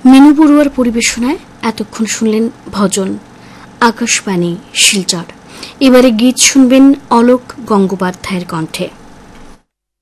মিনু বড়ুয়ার পরিবেশনায় এতক্ষণ শুনলেন ভজন, আকাশবাণী শিলচর। এবারে গীত শুনবেন অলোক গঙ্গোপাধ্যায়ের কণ্ঠে।